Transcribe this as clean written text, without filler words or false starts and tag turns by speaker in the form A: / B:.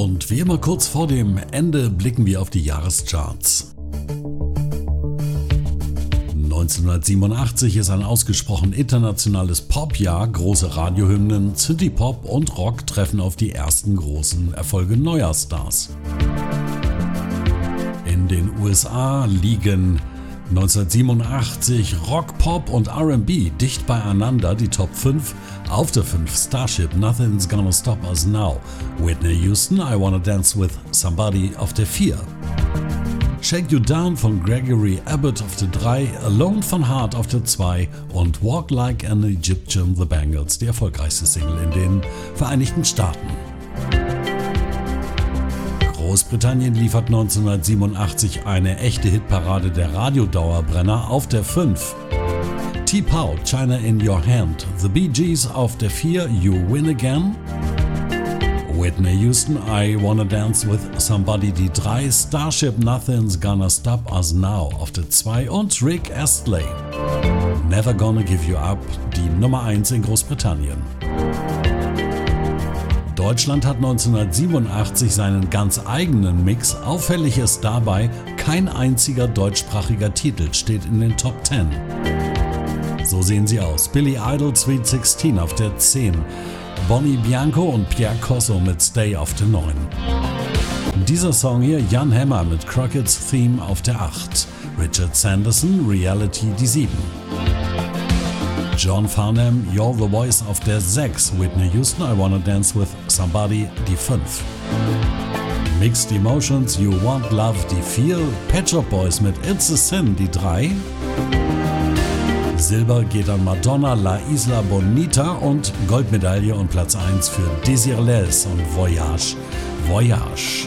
A: Und wie immer kurz vor dem Ende blicken wir auf die Jahrescharts. 1987 ist ein ausgesprochen internationales Popjahr. Große Radiohymnen, City-Pop und Rock treffen auf die ersten großen Erfolge neuer Stars. In den USA liegen 1987 Rock, Pop und R&B dicht beieinander, die Top 5. Auf der 5 Starship, Nothing's Gonna Stop Us Now. Whitney Houston, I Wanna Dance With Somebody auf der 4. Shake You Down von Gregory Abbott auf der 3, Alone von Heart auf der 2 und Walk Like an Egyptian, The Bangles, die erfolgreichste Single in den Vereinigten Staaten. Großbritannien liefert 1987 eine echte Hitparade der Radiodauerbrenner auf der 5. T-Pow, China in Your Hand, The Bee Gees auf der 4, You Win Again. Whitney Houston, I Wanna Dance With Somebody, die 3, Starship, Nothing's Gonna Stop Us Now auf der 2 und Rick Astley, Never Gonna Give You Up, die Nummer 1 in Großbritannien. Deutschland hat 1987 seinen ganz eigenen Mix. Auffällig ist dabei, kein einziger deutschsprachiger Titel steht in den Top 10. So sehen sie aus: Billy Idol, Sweet 16 auf der 10, Bonnie Bianco und Pierre Corso mit Stay auf der 9. Dieser Song hier, Jan Hammer mit Crockett's Theme auf der 8, Richard Sanderson, Reality die 7. John Farnham, You're the Voice auf der 6, Whitney Houston, I Wanna Dance With Somebody die 5. Mixed Emotions, You Want Love die 4, Pet Shop Boys mit It's a Sin die 3. Silber geht an Madonna, La Isla Bonita und Goldmedaille und Platz 1 für Désirless und Voyage.